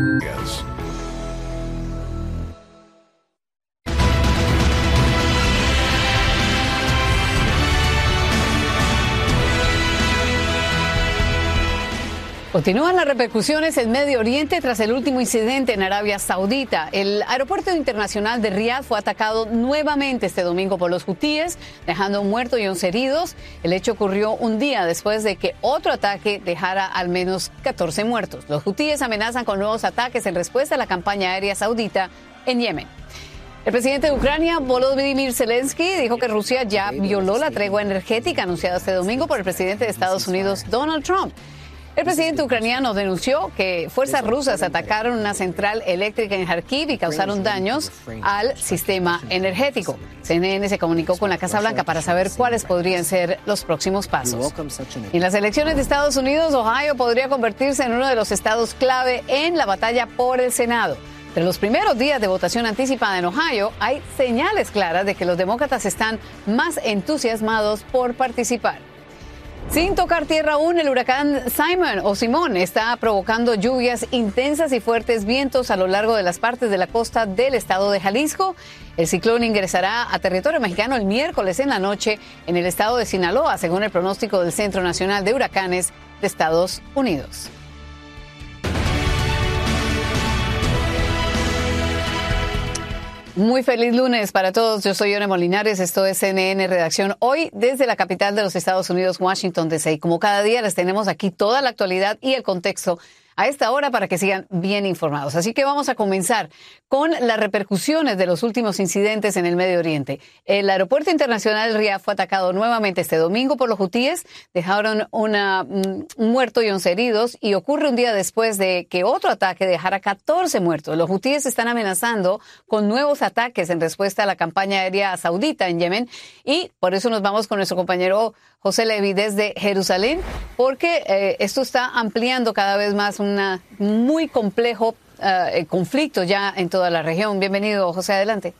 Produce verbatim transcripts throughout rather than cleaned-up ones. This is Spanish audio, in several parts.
Yes. Continúan las repercusiones en Medio Oriente tras el último incidente en Arabia Saudita. El aeropuerto internacional de Riad fue atacado nuevamente este domingo por los hutíes, dejando un muerto y once heridos. El hecho ocurrió un día después de que otro ataque dejara al menos catorce muertos. Los hutíes amenazan con nuevos ataques en respuesta a la campaña aérea saudita en Yemen. El presidente de Ucrania, Volodymyr Zelensky, dijo que Rusia ya violó la tregua energética anunciada este domingo por el presidente de Estados Unidos, Donald Trump. El presidente ucraniano denunció que fuerzas rusas atacaron una central eléctrica en Kharkiv y causaron daños al sistema energético. C N N se comunicó con la Casa Blanca para saber cuáles podrían ser los próximos pasos. En las elecciones de Estados Unidos, Ohio podría convertirse en uno de los estados clave en la batalla por el Senado. Entre los primeros días de votación anticipada en Ohio, hay señales claras de que los demócratas están más entusiasmados por participar. Sin tocar tierra aún, el huracán Simon o Simón está provocando lluvias intensas y fuertes vientos a lo largo de las partes de la costa del estado de Jalisco. El ciclón ingresará a territorio mexicano el miércoles en la noche en el estado de Sinaloa, según el pronóstico del Centro Nacional de Huracanes de Estados Unidos. Muy feliz lunes para todos. Yo soy Yone Molinares. Esto es C N N Redacción. Hoy, desde la capital de los Estados Unidos, Washington, D C. Como cada día, les tenemos aquí toda la actualidad y el contexto a esta hora para que sigan bien informados. Así que vamos a comenzar con las repercusiones de los últimos incidentes en el Medio Oriente. El aeropuerto internacional de Riad fue atacado nuevamente este domingo por los hutíes. Dejaron una, un muerto y once heridos, y ocurre un día después de que otro ataque dejara catorce muertos. Los hutíes están amenazando con nuevos ataques en respuesta a la campaña aérea saudita en Yemen, y por eso nos vamos con nuestro compañero José Levi desde Jerusalén, porque eh, esto está ampliando cada vez más un muy complejo uh, conflicto ya en toda la región. Bienvenido, José, adelante.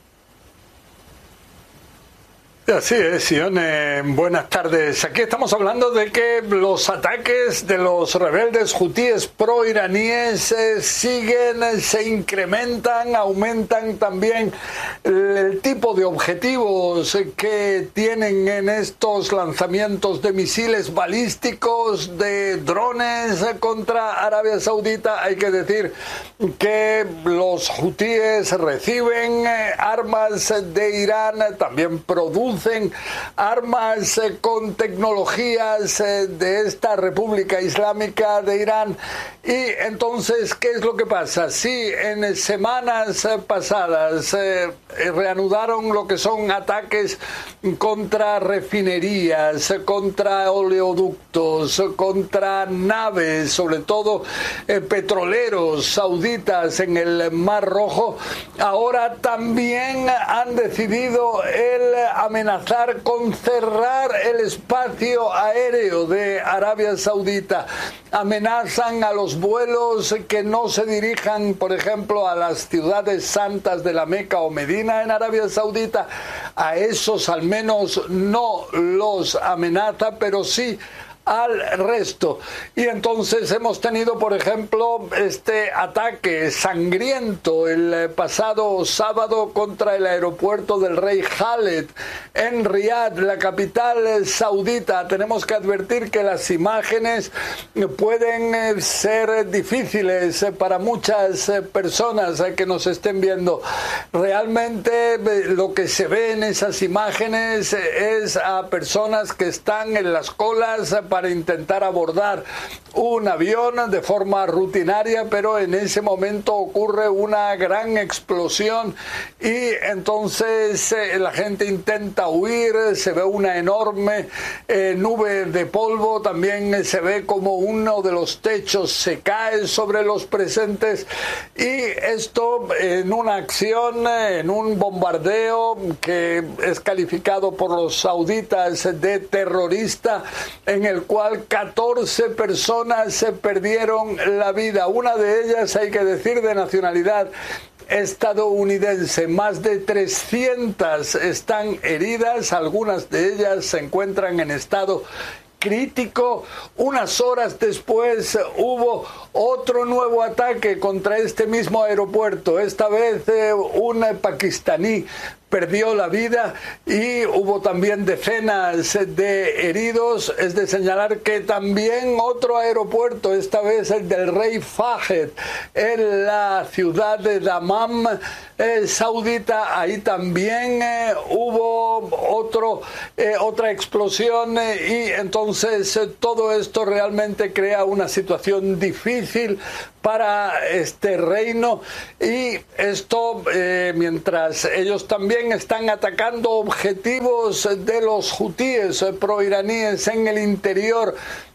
Así es, Sione. Buenas tardes. Aquí estamos hablando de que los ataques de los rebeldes hutíes pro-iraníes eh, siguen, se incrementan, aumentan también el tipo de objetivos que tienen en estos lanzamientos de misiles balísticos, de drones contra Arabia Saudita. Hay que decir que los hutíes reciben eh, armas de Irán, también producen armas eh, con tecnologías eh, de esta República Islámica de Irán. Y entonces, ¿qué es lo que pasa? Sí, en semanas eh, pasadas eh, reanudaron lo que son ataques contra refinerías, contra oleoductos, contra naves, sobre todo eh, petroleros sauditas en el Mar Rojo. Ahora también han decidido el amenazar con cerrar el espacio aéreo de Arabia Saudita. Amenazan a los vuelos que no se dirijan, por ejemplo, a las ciudades santas de la Meca o Medina en Arabia Saudita. A esos al menos no los amenaza, pero sí al resto. Y entonces hemos tenido, por ejemplo, este ataque sangriento el pasado sábado contra el aeropuerto del Rey Khaled en Riad, la capital saudita. Tenemos que advertir que las imágenes pueden ser difíciles para muchas personas que nos estén viendo. Realmente lo que se ve en esas imágenes es a personas que están en las colas para intentar abordar un avión de forma rutinaria, pero en ese momento ocurre una gran explosión y entonces eh, la gente intenta huir. Se ve una enorme eh, nube de polvo, también eh, se ve como uno de los techos se cae sobre los presentes, y esto en una acción, en un bombardeo que es calificado por los sauditas de terrorista, en el cual catorce personas se perdieron la vida. Una de ellas, hay que decir, de nacionalidad estadounidense. Más de trescientas están heridas, algunas de ellas se encuentran en estado crítico. Unas horas después hubo otro nuevo ataque contra este mismo aeropuerto. Esta vez eh, un pakistaní perdió la vida y hubo también decenas de heridos. Es de señalar que también otro aeropuerto, esta vez el del Rey Fahd, en la ciudad de Dammam, eh, saudita, ahí también eh, hubo otro, eh, otra explosión eh, y entonces eh, todo esto realmente crea una situación difícil para este reino, y esto eh, mientras ellos también están atacando objetivos de los hutíes eh, proiraníes en el interior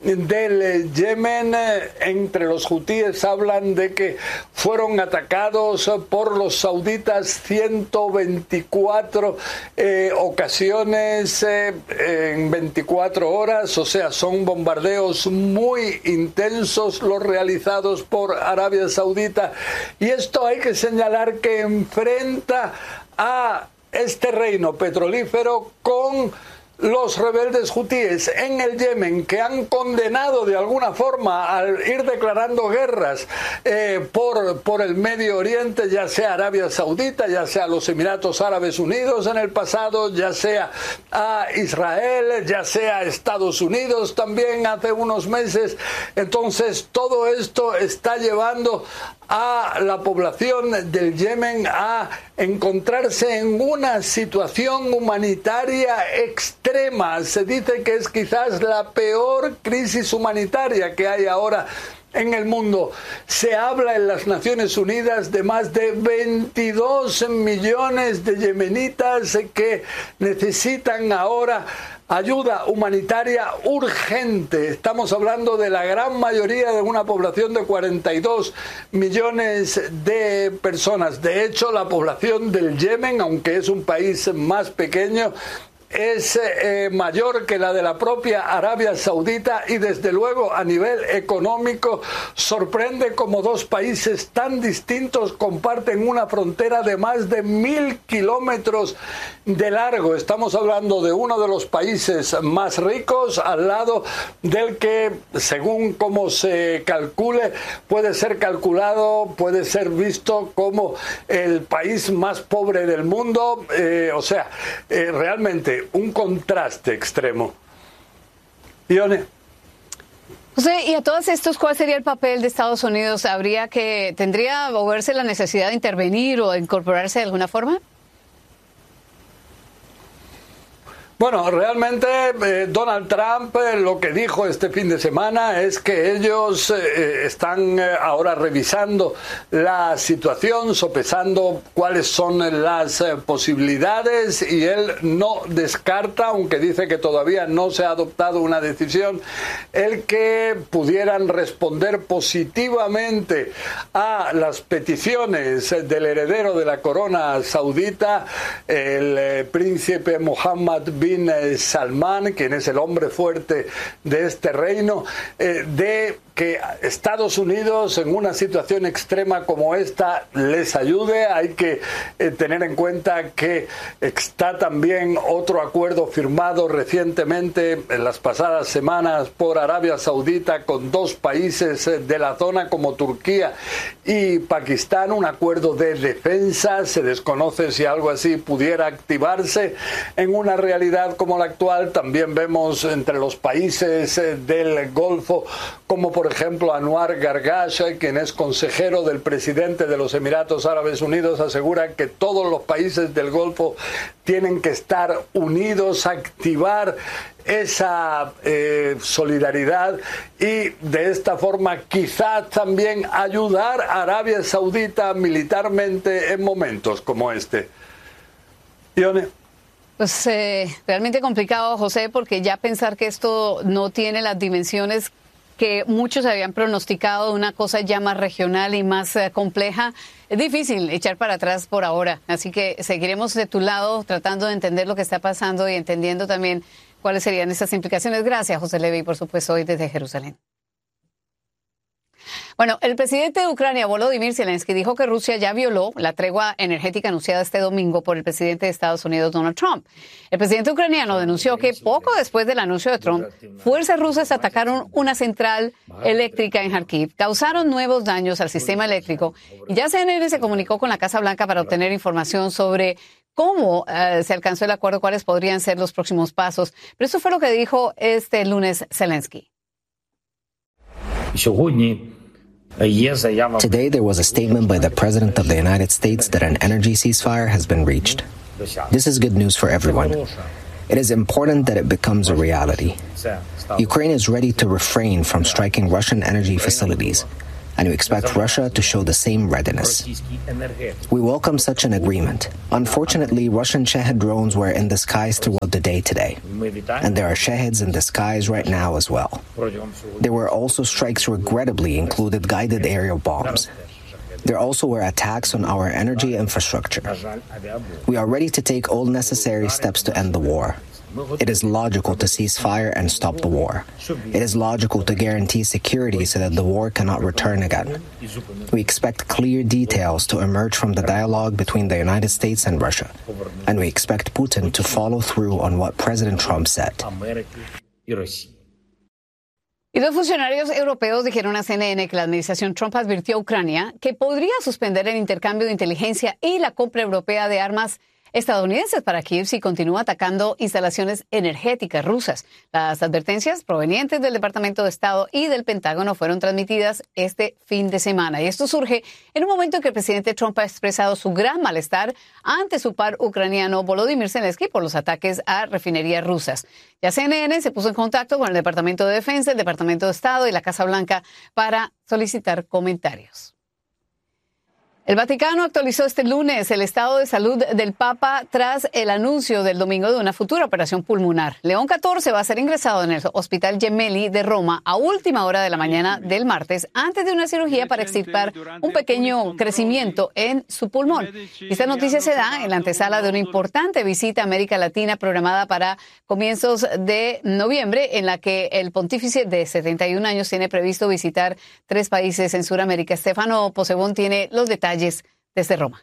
del Yemen. Entre los hutíes hablan de que fueron atacados por los sauditas ciento veinticuatro eh, ocasiones eh, en veinticuatro horas, o sea, son bombardeos muy intensos los realizados por Arabia Saudita, y esto hay que señalar que enfrenta a este reino petrolífero con los rebeldes hutíes en el Yemen, que han condenado de alguna forma al ir declarando guerras eh, por, por el Medio Oriente, ya sea Arabia Saudita, ya sea los Emiratos Árabes Unidos en el pasado, ya sea a Israel, ya sea Estados Unidos también hace unos meses. Entonces todo esto está llevando a la población del Yemen a encontrarse en una situación humanitaria extrema. Se dice que es quizás la peor crisis humanitaria que hay ahora en el mundo. Se habla en las Naciones Unidas de más de veintidós millones de yemenitas que necesitan ahora ayuda humanitaria urgente. Estamos hablando de la gran mayoría de una población de cuarenta y dos millones de personas. De hecho, la población del Yemen, aunque es un país más pequeño, es eh, mayor que la de la propia Arabia Saudita, y desde luego a nivel económico sorprende como dos países tan distintos comparten una frontera de más de mil kilómetros de largo. Estamos hablando de uno de los países más ricos al lado del que, según cómo se calcule, puede ser calculado, puede ser visto como el país más pobre del mundo. Eh, o sea, eh, realmente un contraste extremo. Ione. José, y a todos estos, ¿cuál sería el papel de Estados Unidos? ¿Habría que, tendría o verse la necesidad de intervenir o de incorporarse de alguna forma? Bueno, realmente eh, Donald Trump eh, lo que dijo este fin de semana es que ellos eh, están eh, ahora revisando la situación, sopesando cuáles son las eh, posibilidades, y él no descarta, aunque dice que todavía no se ha adoptado una decisión, el que pudieran responder positivamente a las peticiones del heredero de la corona saudita, el eh, príncipe Mohammed bin Salman, quien es el hombre fuerte de este reino, eh, de que Estados Unidos en una situación extrema como esta les ayude. Hay que eh, tener en cuenta que está también otro acuerdo firmado recientemente en las pasadas semanas por Arabia Saudita con dos países eh, de la zona como Turquía y Pakistán, un acuerdo de defensa. Se desconoce si algo así pudiera activarse en una realidad como la actual. También vemos entre los países eh, del Golfo, como por ejemplo Anwar Gargash, quien es consejero del presidente de los Emiratos Árabes Unidos, asegura que todos los países del Golfo tienen que estar unidos, activar esa eh, solidaridad, y de esta forma quizás también ayudar a Arabia Saudita militarmente en momentos como este. Ione. Pues eh, realmente complicado, José, porque ya pensar que esto no tiene las dimensiones que muchos habían pronosticado, una cosa ya más regional y más eh, compleja, es difícil echar para atrás por ahora. Así que seguiremos de tu lado tratando de entender lo que está pasando y entendiendo también cuáles serían esas implicaciones. Gracias, José Levy, por supuesto, hoy desde Jerusalén. Bueno, el presidente de Ucrania, Volodymyr Zelensky, dijo que Rusia ya violó la tregua energética anunciada este domingo por el presidente de Estados Unidos, Donald Trump. El presidente ucraniano denunció que poco después del anuncio de Trump, fuerzas rusas atacaron una central eléctrica en Kharkiv, causaron nuevos daños al sistema eléctrico y ya C N N se comunicó con la Casa Blanca para obtener información sobre cómo uh, se alcanzó el acuerdo, cuáles podrían ser los próximos pasos. Pero eso fue lo que dijo este lunes Zelensky. Today, there was a statement by the President of the United States that an energy ceasefire has been reached. This is good news for everyone. It is important that it becomes a reality. Ukraine is ready to refrain from striking Russian energy facilities, and we expect Russia to show the same readiness. We welcome such an agreement. Unfortunately, Russian Shahed drones were in the skies throughout the day today, and there are Shaheds in the skies right now as well. There were also strikes regrettably included guided aerial bombs. There also were attacks on our energy infrastructure. We are ready to take all necessary steps to end the war. It is logical to cease fire and stop the war. It is logical to guarantee security so that the war cannot return again. We expect clear details to emerge from the dialogue between the United States and Russia, and we expect Putin to follow through on what President Trump said. Y dos funcionarios europeos dijeron a C N N que la administración Trump advirtió a Ucrania que podría suspender el intercambio de inteligencia y la compra europea de armas estadounidenses para Kiev si continúa atacando instalaciones energéticas rusas. Las advertencias provenientes del Departamento de Estado y del Pentágono fueron transmitidas este fin de semana. Y esto surge en un momento en que el presidente Trump ha expresado su gran malestar ante su par ucraniano Volodymyr Zelensky por los ataques a refinerías rusas. Ya C N N se puso en contacto con el Departamento de Defensa, el Departamento de Estado y la Casa Blanca para solicitar comentarios. El Vaticano actualizó este lunes el estado de salud del Papa tras el anuncio del domingo de una futura operación pulmonar. León catorce va a ser ingresado en el Hospital Gemelli de Roma a última hora de la mañana del martes antes de una cirugía para extirpar un pequeño crecimiento en su pulmón. Esta noticia se da en la antesala de una importante visita a América Latina programada para comienzos de noviembre, en la que el pontífice de setenta y un años tiene previsto visitar tres países en Sudamérica. Estefano Posebón tiene los detalles desde Roma.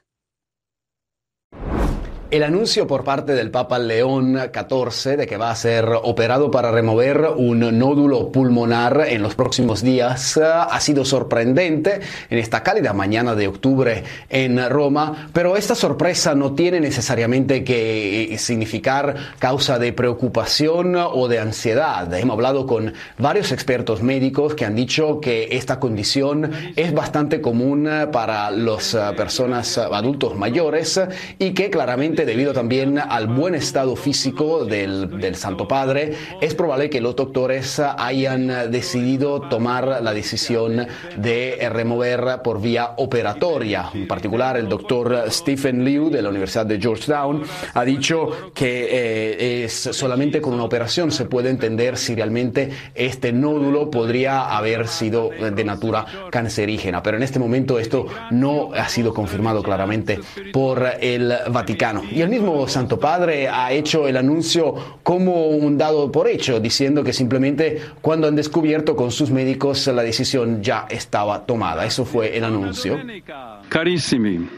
El anuncio por parte del Papa León catorce de que va a ser operado para remover un nódulo pulmonar en los próximos días ha sido sorprendente en esta cálida mañana de octubre en Roma, pero esta sorpresa no tiene necesariamente que significar causa de preocupación o de ansiedad. Hemos hablado con varios expertos médicos que han dicho que esta condición es bastante común para las personas adultos mayores y que claramente debido también al buen estado físico del, del Santo Padre, es probable que los doctores hayan decidido tomar la decisión de remover por vía operatoria. En particular, el doctor Stephen Liu de la Universidad de Georgetown ha dicho que eh, es solamente con una operación se puede entender si realmente este nódulo podría haber sido de natura cancerígena. Pero en este momento esto no ha sido confirmado claramente por el Vaticano. Y el mismo Santo Padre ha hecho el anuncio como un dado por hecho, diciendo que simplemente cuando han descubierto con sus médicos la decisión ya estaba tomada. Eso fue el anuncio. Carissimi,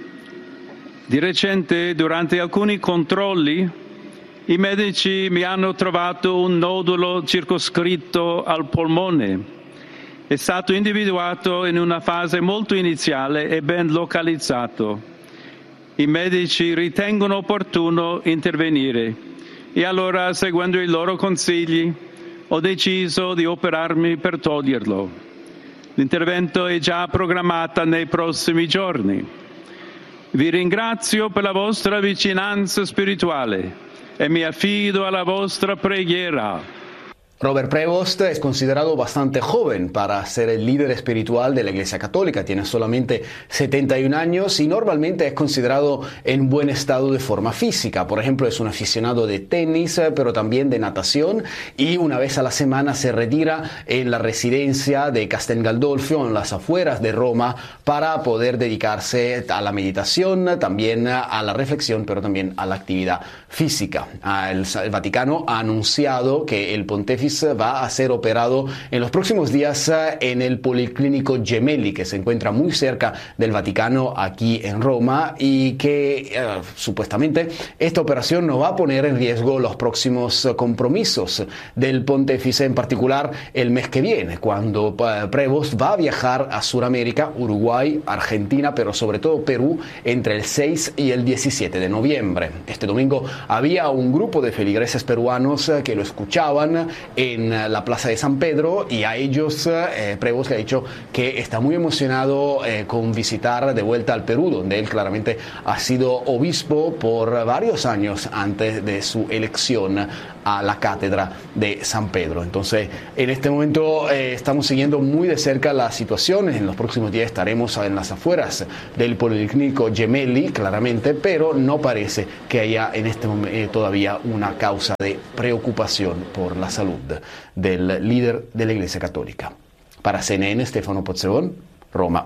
di recente durante alcuni controlli i medici mi hanno trovato un nodulo circoscritto al polmone. È stato individuato in una fase molto iniziale e ben localizzato. I medici ritengono opportuno intervenire e allora, seguendo i loro consigli, ho deciso di operarmi per toglierlo. L'intervento è già programmato nei prossimi giorni. Vi ringrazio per la vostra vicinanza spirituale e mi affido alla vostra preghiera. Robert Prevost es considerado bastante joven para ser el líder espiritual de la Iglesia Católica. Tiene solamente setenta y un años y normalmente es considerado en buen estado de forma física. Por ejemplo, es un aficionado de tenis, pero también de natación, y una vez a la semana se retira en la residencia de Castel Gandolfo, en las afueras de Roma, para poder dedicarse a la meditación, también a la reflexión, pero también a la actividad física. El, el Vaticano ha anunciado que el pontífice prótesis va a ser operado en los próximos días en el Policlínico Gemelli, que se encuentra muy cerca del Vaticano, aquí en Roma, y que eh, supuestamente esta operación no va a poner en riesgo los próximos compromisos del pontífice, en particular el mes que viene, cuando eh, Prevost va a viajar a Sudamérica, Uruguay, Argentina, pero sobre todo Perú, entre el seis y el diecisiete de noviembre. Este domingo había un grupo de feligreses peruanos que lo escuchaban en la Plaza de San Pedro, y a ellos eh, Prevost le ha dicho que está muy emocionado eh, con visitar de vuelta al Perú, donde él claramente ha sido obispo por varios años antes de su elección a la cátedra de San Pedro. Entonces, en este momento eh, estamos siguiendo muy de cerca la situación. En los próximos días estaremos en las afueras del Policlínico Gemelli, claramente, pero no parece que haya en este momento eh, todavía una causa de preocupación por la salud del líder de la Iglesia Católica. Para C N N, Stefano Pozzebon, Roma.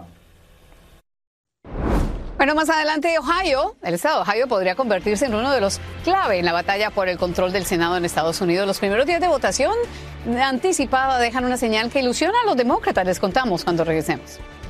Bueno, más adelante, Ohio, el estado de Ohio podría convertirse en uno de los clave en la batalla por el control del Senado en Estados Unidos. Los primeros días de votación anticipada dejan una señal que ilusiona a los demócratas. Les contamos cuando regresemos.